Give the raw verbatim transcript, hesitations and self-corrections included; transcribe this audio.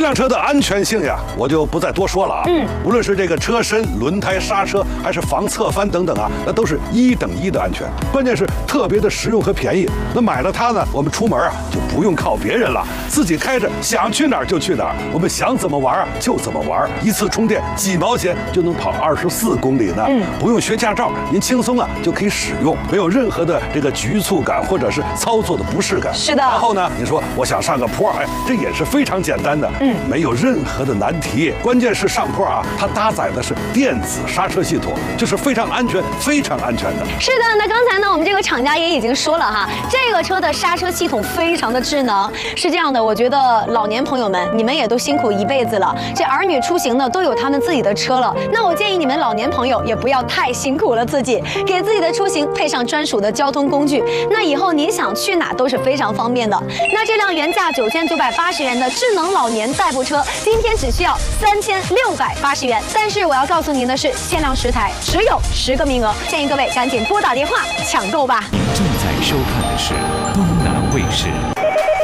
辆车的安全性呀，我就不再多说了啊。嗯，无论是这个车身、轮胎、刹车，还是防侧翻等等啊，那都是一等一的安全。关键是特别的实用和便宜。那买了它呢，我们出门啊就不用靠别人了，自己开着想去哪儿就去哪儿，我们想怎么玩啊就怎么玩，一次充电几毛钱就能跑二十四公里呢。嗯，不用学驾照，您轻松啊就可以使用，没有任何的这个局促感或者是操作的不适感。 是的。 然后呢，你说我想上个坡，哎，这也是非常简单的，嗯，没有任何的难题。关键是上坡啊，它搭载的是电子刹车系统，就是非常安全、非常安全的。 是的，那刚才呢，我们这个厂家也已经说了哈，这个车的刹车系统非常的智能。是这样的，我觉得老年朋友们，你们也都辛苦一辈子了，这儿女出行呢都有他们自己的车了，那我建议你们老年朋友也不要太辛苦了自己，给自己的出行配上专属的交通工具，那以后您想去哪都是非常方便的。那这辆原价九千九百八十元的智能老年代步车，今天只需要三千六百八十元。但是我要告诉您的是，限量十台，只有十个名额，建议各位赶紧拨打电话抢购吧。 您正在收看的是东南卫视。